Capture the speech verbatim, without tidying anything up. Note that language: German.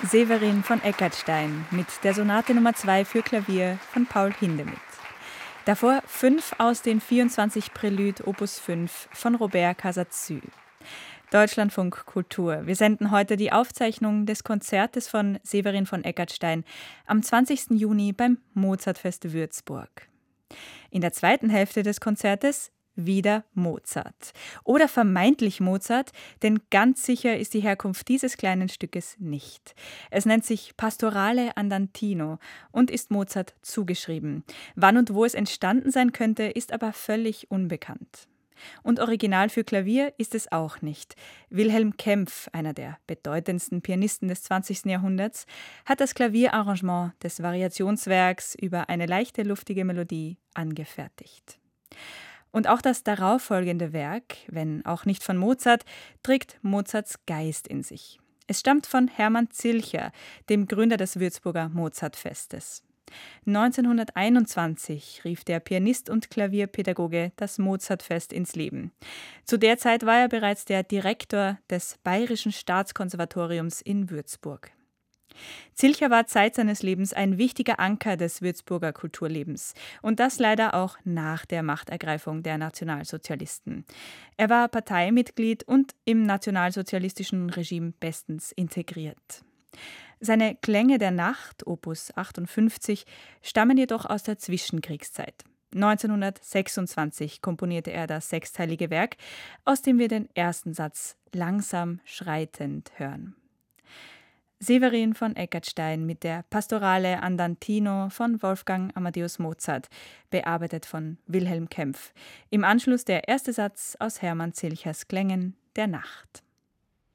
Severin von Eckartstein mit der Sonate Nummer zwei für Klavier von Paul Hindemith. Davor fünf aus den vierundzwanzig Prälud Opus fünf von Robert Casazu. Deutschlandfunk Kultur. Wir senden heute die Aufzeichnung des Konzertes von Severin von Eckartstein am zwanzigsten Juni beim Mozartfest Würzburg. In der zweiten Hälfte des Konzertes wieder Mozart. Oder vermeintlich Mozart, denn ganz sicher ist die Herkunft dieses kleinen Stückes nicht. Es nennt sich Pastorale Andantino und ist Mozart zugeschrieben. Wann und wo es entstanden sein könnte, ist aber völlig unbekannt. Und original für Klavier ist es auch nicht. Wilhelm Kempff, einer der bedeutendsten Pianisten des zwanzigsten Jahrhunderts, hat das Klavierarrangement des Variationswerks über eine leichte, luftige Melodie angefertigt. Und auch das darauffolgende Werk, wenn auch nicht von Mozart, trägt Mozarts Geist in sich. Es stammt von Hermann Zilcher, dem Gründer des Würzburger Mozartfestes. neunzehnhunderteinundzwanzig rief der Pianist und Klavierpädagoge das Mozartfest ins Leben. Zu der Zeit war er bereits der Direktor des Bayerischen Staatskonservatoriums in Würzburg. Zilcher war Zeit seines Lebens ein wichtiger Anker des Würzburger Kulturlebens und das leider auch nach der Machtergreifung der Nationalsozialisten. Er war Parteimitglied und im nationalsozialistischen Regime bestens integriert. Seine Klänge der Nacht, Opus achtundfünfzig, stammen jedoch aus der Zwischenkriegszeit. neunzehnhundertsechsundzwanzig komponierte er das sechsteilige Werk, aus dem wir den ersten Satz langsam schreitend hören. Severin von Eckartstein mit der Pastorale Andantino von Wolfgang Amadeus Mozart, bearbeitet von Wilhelm Kempff. Im Anschluss der erste Satz aus Hermann Zilchers Klängen der Nacht.